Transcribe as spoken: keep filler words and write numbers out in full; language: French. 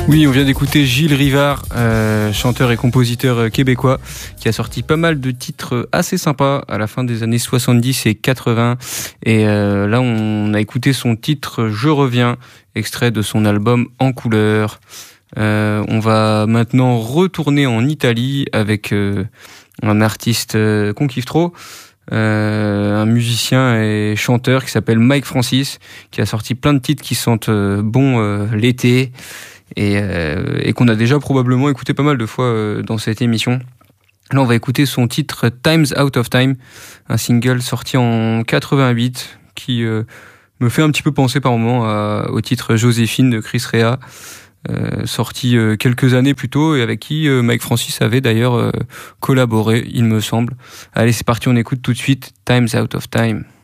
Oui, on vient d'écouter Gilles Rivard, euh, chanteur et compositeur québécois, qui a sorti pas mal de titres assez sympas à la fin des années soixante-dix et quatre-vingts. Et euh, là, on a écouté son titre « Je reviens », extrait de son album « En couleur ». Euh, on va maintenant retourner en Italie avec euh, un artiste euh, qu'on kiffe trop. Euh, un musicien et chanteur qui s'appelle Mike Francis, qui a sorti plein de titres qui sentent euh, bon euh, l'été et, euh, et qu'on a déjà probablement écouté pas mal de fois euh, dans cette émission. Là, on va écouter son titre Times Out of Time, un single sorti en quatre-vingt-huit qui euh, me fait un petit peu penser par moment à, au titre Joséphine de Chris Rea. Euh, sorti euh, quelques années plus tôt et avec qui euh, Mike Francis avait d'ailleurs euh, collaboré, il me semble. Allez, c'est parti, on écoute tout de suite Times Out of Time.